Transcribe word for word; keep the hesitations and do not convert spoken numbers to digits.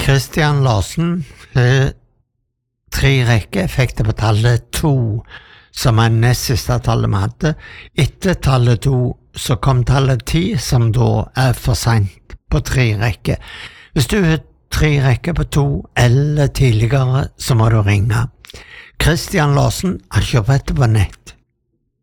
Christian Larsen, eh, tre rekker, fikk det på tallet to, som er nest siste tallet vi hadde. Etter tallet to, så kom tallet ti, som da er for sent på tre rekker. Hvis du har tre rekker på to eller tidligere, så må du ringe. Christian Larsen har kjøpt på nett.